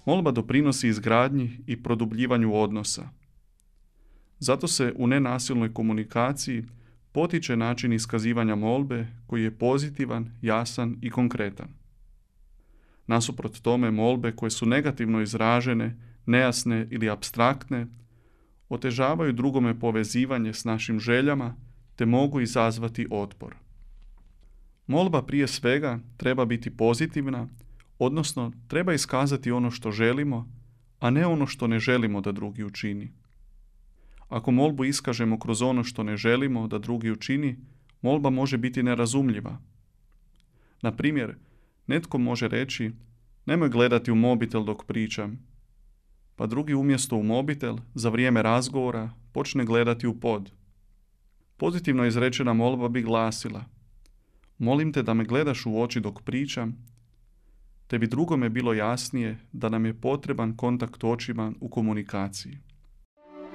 Molba doprinosi izgradnji i produbljivanju odnosa. Zato se u nenasilnoj komunikaciji potiče način iskazivanja molbe koji je pozitivan, jasan i konkretan. Nasuprot tome, molbe koje su negativno izražene, nejasne ili apstraktne, otežavaju drugome povezivanje s našim željama te mogu izazvati otpor. Molba prije svega treba biti pozitivna, odnosno treba iskazati ono što želimo, a ne ono što ne želimo da drugi učini. Ako molbu iskažemo kroz ono što ne želimo da drugi učini, molba može biti nerazumljiva. Na primjer, netko može reći: nemoj gledati u mobitel dok pričam, pa drugi umjesto u mobitel za vrijeme razgovora počne gledati u pod. Pozitivno izrečena molba bi glasila: molim te da me gledaš u oči dok pričam, te bi drugome bilo jasnije da nam je potreban kontakt očima u komunikaciji.